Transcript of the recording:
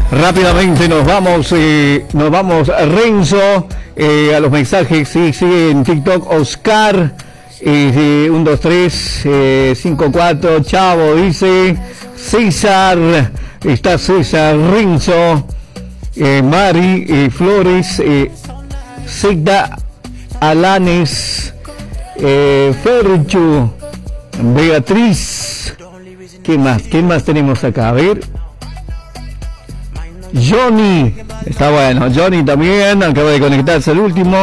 Rápidamente nos vamos Renzo, a los mensajes. Sí, en TikTok, Oscar, 1, 2, 3, 5, 4, Chavo dice, César, está César, Renzo, Mari, Flores, Sigda, Alanes, Ferchu, Beatriz, ¿qué más tenemos acá? A ver, Johnny, está bueno, Johnny también, acaba de conectarse al último.